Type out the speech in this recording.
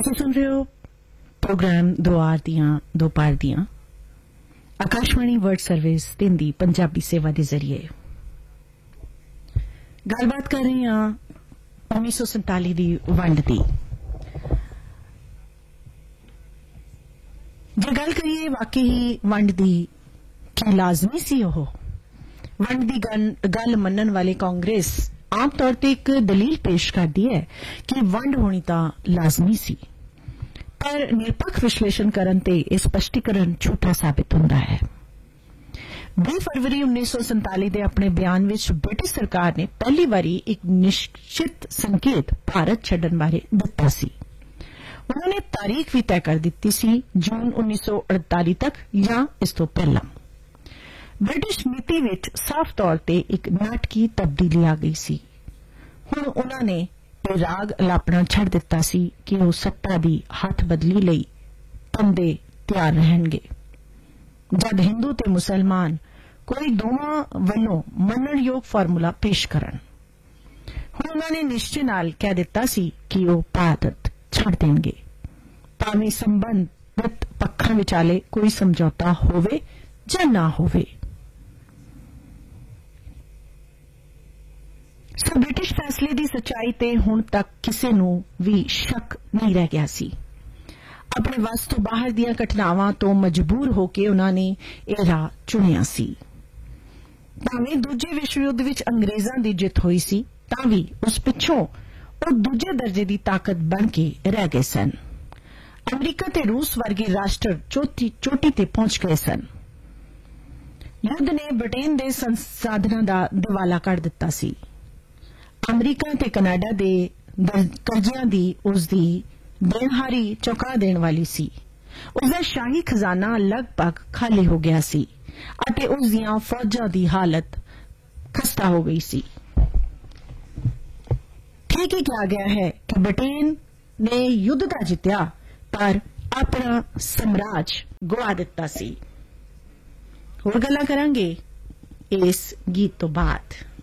ਤੁਸੀਂ ਸੁਣ ਰਹੇ ਹੋ ਪ੍ਰੋਗਰਾਮ ਦੁਆਰ ਦੀਆਂ ਦੋ ਪਾਰ ਦੀਆਂ ਆਕਾਸ਼ਵਾਣੀ ਵਰਡ ਸਰਵਿਸ ਦੀ ਪੰਜਾਬੀ ਸੇਵਾ ਦੇ ਜ਼ਰੀਏ ਗੱਲਬਾਤ ਕਰ ਰਹੇ ਹਾਂ 1947 ਦੀ ਵੰਡ ਦੀ। ਜੇ ਗੱਲ ਕਰੀਏ ਵਾਕਈ ਹੀ ਵੰਡ ਦੀ ਕੀ ਲਾਜ਼ਮੀ ਸੀ, ਉਹ ਵੰਡ ਦੀ ਗੱਲ ਮੰਨਣ ਵਾਲੇ ਕਾਂਗਰਸ ਆਮ ਤੌਰ ਤੇ ਇੱਕ ਦਲੀਲ ਪੇਸ਼ ਕਰਦੀ ਹੈ ਕਿ ਵੰਡ ਹੋਣੀ ਤਾਂ ਲਾਜ਼ਮੀ ਸੀ, ਪਰ ਨਿਰਪੱਖ ਵਿਸ਼ਲੇਸ਼ਣ ਕਰਨ ਤੇ ਇਹ ਸਪਸ਼ਟੀਕਰਨ ਝੂਠਾ ਸਾਬਿਤ ਹੁੰਦਾ ਹੈ। 20 ਫਰਵਰੀ 1947 ਦੇ ਆਪਣੇ ਬਿਆਨ ਵਿੱਚ ਬ੍ਰਿਟਿਸ਼ ਸਰਕਾਰ ਨੇ ਪਹਿਲੀ ਵਾਰੀ ਇੱਕ ਨਿਸ਼ਚਿਤ ਸੰਕੇਤ ਭਾਰਤ ਛੱਡਣ ਬਾਰੇ ਦਿੱਤਾ ਸੀ। ਉਹਨਾਂ ਨੇ ਤਾਰੀਖ ਵੀ ਤੈਅ ਕਰ ਦਿੱਤੀ ਸੀ, ਜੂਨ 1948 ਤੱਕ ਜਾਂ ਇਸ ਤੋਂ ਪਹਿਲਾਂ। ਬ੍ਰਿਟਿਸ਼ ਨੀਤੀ ਵਿੱਚ ਸਾਫ਼ ਤੌਰ ਤੇ ਇੱਕ ਨਾਟਕੀ ਤਬਦੀਲੀ ਆ ਗਈ ਸੀ। ਹੁਣ ਉਹਨਾਂ ਨੇ ਇਹ ਰਾਗ ਅਲਾਪਣਾ ਛੱਡ ਦਿੱਤਾ ਸੀ ਕਿ ਉਹ ਸੱਤਾ ਦੀ ਹੱਥ ਬਦਲੀ ਲਈ ਤੰਦੇ ਤਿਆਰ ਰਹਿਣਗੇ। ਜਦ ਹਿੰਦੂ ਤੇ ਮੁਸਲਮਾਨ ਕੋਈ ਦੋਵਾਂ ਵੱਲੋਂ ਮੰਨਣਯੋਗ ਫਾਰਮੂਲਾ ਪੇਸ਼ ਕਰਨ, ਹੁਣ ਉਹਨਾਂ ਨੇ ਨਿਸ਼ਚੇ ਨਾਲ ਕਹਿ ਦਿੱਤਾ ਸੀ ਕਿ ਉਹ ਭਾਰਤ ਛੱਡ ਦੇਣਗੇ, ਭਾਵੇਂ ਸੰਬੰਧਿਤ ਪੱਖਾਂ ਵਿਚਾਲੇ ਕੋਈ ਸਮਝੌਤਾ ਹੋਵੇ ਜਾਂ ਨਾ ਹੋਵੇ। ਸੋ ਬ੍ਰਿਟਿਸ਼ ਫੈਸਲੇ ਦੀ ਸੱਚਾਈ ਤੇ ਹੁਣ ਤੱਕ ਕਿਸੇ ਨੂੰ ਵੀ ਸ਼ੱਕ ਨਹੀਂ ਰਹਿ ਗਿਆ ਸੀ। ਆਪਣੇ ਵੱਸ ਤੋਂ ਬਾਹਰ ਦੀਆਂ ਘਟਨਾਵਾਂ ਤੋਂ ਮਜਬੂਰ ਹੋ ਕੇ ਉਹਨਾਂ ਨੇ ਇਹ ਰਾਹ ਚੁਣਿਆ ਸੀ। ਭਾਵੇਂ ਦੂਜੇ ਵਿਸ਼ਵ ਯੁੱਧ ਵਿੱਚ ਅੰਗਰੇਜ਼ਾਂ ਦੀ ਜਿੱਤ ਹੋਈ ਸੀ, ਤਾਂ ਵੀ ਉਸ ਪਿੱਛੋਂ ਉਹ ਦੂਜੇ ਦਰਜੇ ਦੀ ਤਾਕਤ ਬਣ ਕੇ ਰਹਿ ਗਏ ਸਨ। ਅਮਰੀਕਾ ਤੇ ਰੂਸ ਵਰਗੇ ਰਾਸ਼ਟਰ ਚੋਟੀ ਤੇ ਪਹੁੰਚ ਗਏ ਸਨ। ਯੁੱਧ ਨੇ ਬ੍ਰਿਟੇਨ ਦੇ ਸੰਸਾਧਨਾਂ ਦਾ ਦਿਵਾਲਾ ਕੱਢ ਦਿੱਤਾ ਸੀ। ਅਮਰੀਕਾ ਤੇ ਕੈਨੇਡਾ ਦੇ ਕਰਜ਼ਿਆਂ ਦੀ ਉਸਦੀ ਦੇਣਹਾਰੀ ਚੁਕਾ ਦੇਣ ਵਾਲੀ ਸੀ। ਉਸਦਾ ਸ਼ਾਹੀ ਖਜ਼ਾਨਾ ਲਗਭਗ ਖਾਲੀ ਹੋ ਗਿਆ ਸੀ ਅਤੇ ਉਸ ਦੀਆਂ ਫੌਜਾਂ ਦੀ ਹਾਲਤ ਖਸਤਾ ਹੋ ਗਈ ਸੀ। ਠੀਕ ਹੀ ਕਿਹਾ ਗਿਆ ਹੈ ਕਿ ਬ੍ਰਿਟੇਨ ਨੇ ਯੁੱਧ ਤਾਂ ਜਿੱਤਿਆ, ਪਰ ਆਪਣਾ ਸਾਮਰਾਜ ਗੁਆ ਦਿੱਤਾ ਸੀ। ਹੋਰ ਗੱਲਾਂ ਕਰਾਂਗੇ ਇਸ ਗੀਤ ਤੋਂ ਬਾਅਦ।